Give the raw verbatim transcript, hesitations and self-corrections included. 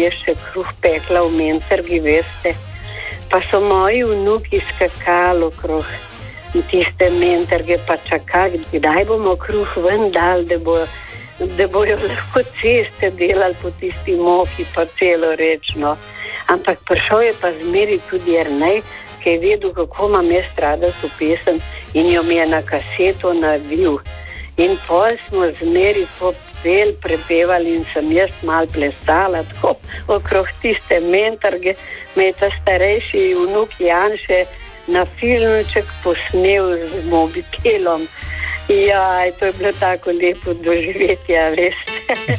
jaz še kruh pekla v mencergi, veste. Pa so moji vnuki skakali okrog tiste menterge, pa čakali, kdaj bomo kruh ven dali, da, bo, da bojo lahko ceste delali po tisti moki, pa celo rečno. Ampak prišel je pa zmeri tudi Jernej, ki je vedel, kako imam jaz rada to pesem in jo mi je na kaseto navil. In pol smo zmeri popel, prepevali in sem jaz mal plesala tako okrog tiste mentarge. Me je ta starejši vnuk Janše na filmček posnel z mobitelom. Jaj, to je bilo tako lepo doživetje, veste.